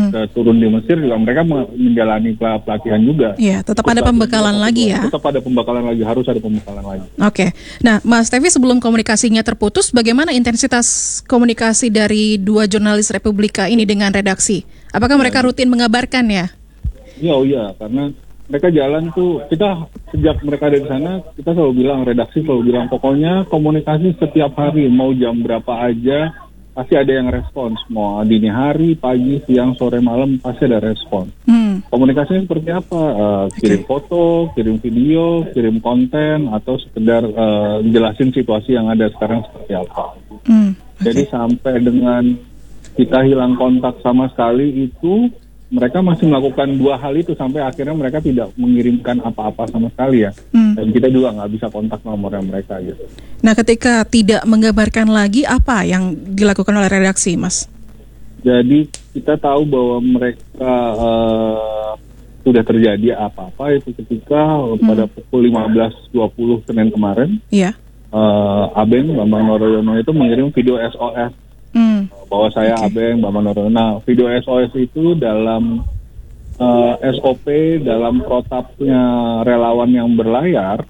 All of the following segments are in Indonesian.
turun di Mesir juga mereka menjalani pelatihan juga. Iya, tetap ada pembekalan lagi ya. Tetap ada pembekalan lagi, harus ada pembekalan lagi. Oke. Nah, Mas Tevi, sebelum komunikasinya terputus, bagaimana intensitas komunikasi dari dua jurnalis Republika ini dengan redaksi? Apakah mereka rutin mengabarkan ya? Iya, karena mereka jalan tuh, kita sejak mereka ada di sana, kita selalu bilang, redaksi selalu bilang, pokoknya komunikasi setiap hari, mau jam berapa aja, pasti ada yang respons. Mau dini hari, pagi, siang, sore, malam, pasti ada respons. Komunikasinya seperti apa? Kirim foto, kirim video, kirim konten, atau sekedar jelasin situasi yang ada sekarang seperti apa. Jadi sampai dengan kita hilang kontak sama sekali itu, mereka masih melakukan dua hal itu sampai akhirnya mereka tidak mengirimkan apa-apa sama sekali ya. Dan kita juga nggak bisa kontak nomornya mereka gitu. Nah, ketika tidak mengabarkan lagi, apa yang dilakukan oleh redaksi, Mas? Jadi kita tahu bahwa mereka sudah terjadi apa-apa itu ketika pada pukul 15.20 Senin kemarin. Iya. Abeng Bambang Noroyono itu mengirim video SOS. Bahwa saya Abeng Bambang Noroyono. Nah, video SOS itu dalam SOP, dalam protapnya relawan yang berlayar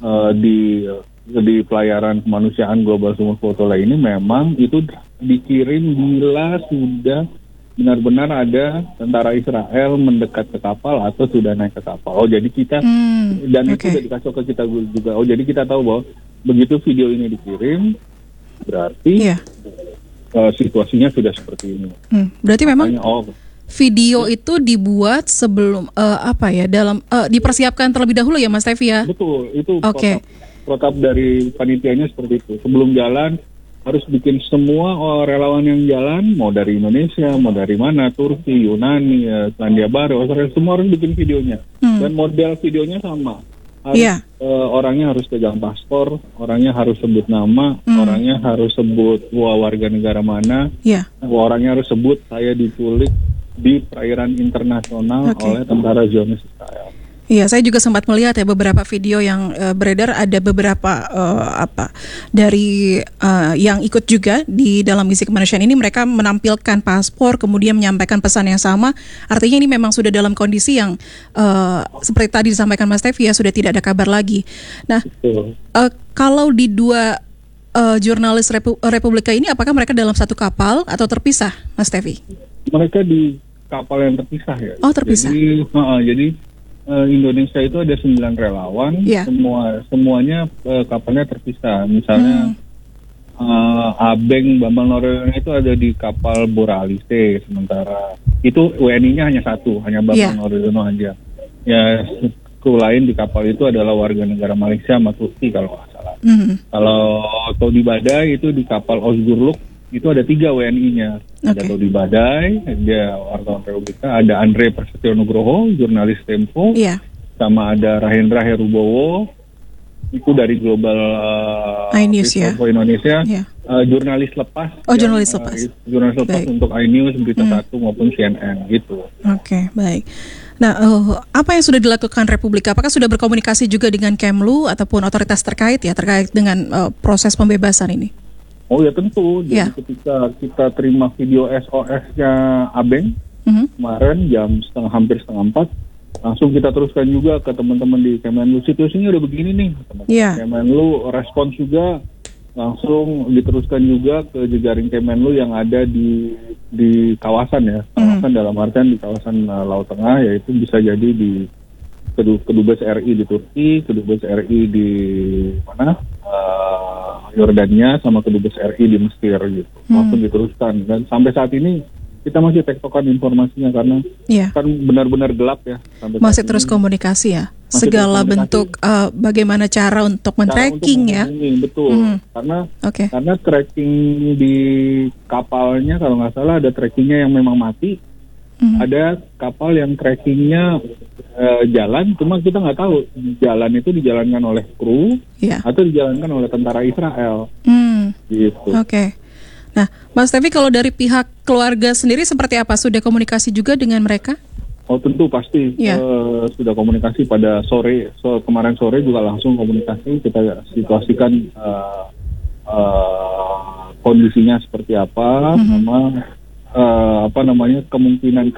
di pelayaran kemanusiaan Global Sumur Fotola ini memang itu dikirim bila sudah benar-benar ada tentara Israel mendekat ke kapal atau sudah naik ke kapal. Oh, jadi kita dan itu sudah dikasih ke kita juga. Oh, jadi kita tahu bahwa begitu video ini dikirim berarti situasinya sudah seperti ini. Berarti memang video itu dibuat sebelum dipersiapkan terlebih dahulu ya, Mas Tevi ya? Betul, itu protap dari panitianya seperti itu. Sebelum jalan harus bikin semua relawan yang jalan, mau dari Indonesia, mau dari mana, Turki, Yunani, Selandia Baru, Australia, semua harus bikin videonya. Dan model videonya sama. Orangnya harus pegang paspor, orangnya harus sebut nama, orangnya harus sebut warga negara mana, orangnya harus sebut saya diculik di perairan internasional oleh tentara Zionis Israel. Iya, saya juga sempat melihat ya beberapa video yang beredar, ada beberapa dari yang ikut juga di dalam misi kemanusiaan ini, mereka menampilkan paspor kemudian menyampaikan pesan yang sama. Artinya ini memang sudah dalam kondisi yang seperti tadi disampaikan Mas Tevi ya, sudah tidak ada kabar lagi. Nah, kalau di dua jurnalis Republika ini, apakah mereka dalam satu kapal atau terpisah, Mas Tevi? Mereka di kapal yang terpisah ya. Oh, terpisah. Jadi Indonesia itu ada 9 relawan, semuanya kapalnya terpisah. Misalnya Abeng Bambang Noroyono itu ada di kapal Boralise, sementara itu WNI-nya hanya satu, hanya Bambang Noroyono aja. Ya, kru lain di kapal itu adalah warga negara Malaysia sama Turki kalau nggak salah. Kalau Todi Badai itu di kapal Osgurluk itu ada 3 WNI-nya. Ada Todi Badai, dia wartawan Republika, ada Andre Prasetyo Nugroho, jurnalis Tempo, sama ada Rahendra Herubowo, itu dari Global iNews Indonesia, jurnalis lepas. Jurnalis lepas. Jurnalis lepas untuk iNews, Berita Satu maupun CNN gitu. Oke, baik. Nah, apa yang sudah dilakukan Republika? Apakah sudah berkomunikasi juga dengan Kemlu ataupun otoritas terkait dengan proses pembebasan ini? Oh ya tentu, jadi ketika kita terima video SOS-nya Abeng kemarin jam hampir setengah 4, langsung kita teruskan juga ke teman-teman di Kemenlu. Situasinya udah begini nih, teman-teman Kemenlu respons juga, langsung diteruskan juga ke jejaring Kemenlu yang ada di kawasan ya, kawasan dalam artian di kawasan Laut Tengah, yaitu bisa jadi di Kedubes RI di Turki, Kedubes RI di mana? Yordania sama Kedubes RI di Mesir gitu. Langsung diteruskan, dan sampai saat ini kita masih tektokan informasinya karena kan benar-benar gelap ya. Masih terus komunikasi ya. Segala bentuk bagaimana cara untuk men-tracking ya. Betul. Karena tracking di kapalnya kalau nggak salah ada trackingnya yang memang mati. Ada kapal yang trackingnya jalan, cuma kita nggak tahu jalan itu dijalankan oleh kru atau dijalankan oleh tentara Israel. Gitu. Nah, Mas Tevi, kalau dari pihak keluarga sendiri seperti apa? Sudah komunikasi juga dengan mereka? Oh tentu pasti sudah komunikasi pada kemarin sore juga langsung komunikasi, kita situasikan kondisinya seperti apa, sama kemungkinan